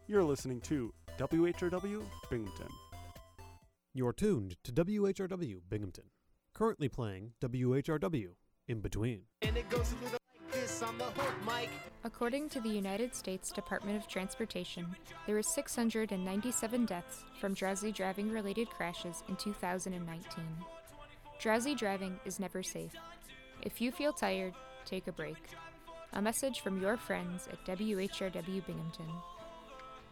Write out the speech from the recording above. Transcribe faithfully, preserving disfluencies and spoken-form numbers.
You're listening to W H R W Binghamton. You're tuned to W H R W Binghamton. Currently playing W H R W In Between. And it goes a little like this on the hook, Mike. According to the United States Department of Transportation, there were six hundred ninety-seven deaths from drowsy driving-related crashes in two thousand nineteen. Drowsy driving is never safe. If you feel tired, take a break. A message from your friends at W H R W Binghamton.